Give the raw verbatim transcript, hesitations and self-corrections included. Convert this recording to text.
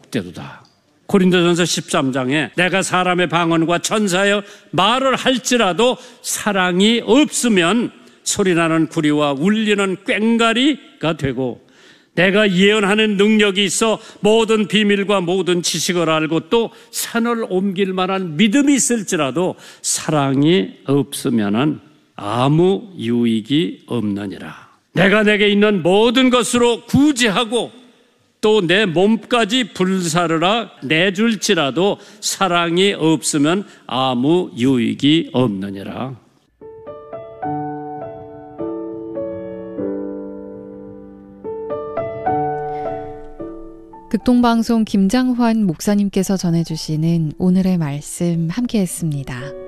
복되도다. 고린도전서 십삼 장에 내가 사람의 방언과 천사의 말을 할지라도 사랑이 없으면 소리나는 구리와 울리는 꽹과리가 되고, 내가 예언하는 능력이 있어 모든 비밀과 모든 지식을 알고 또 산을 옮길 만한 믿음이 있을지라도 사랑이 없으면 아무 유익이 없느니라. 내가 내게 있는 모든 것으로 구제하고 또 내 몸까지 불사르라 내줄지라도 사랑이 없으면 아무 유익이 없느니라. 극동방송 김장환 목사님께서 전해주시는 오늘의 말씀 함께했습니다.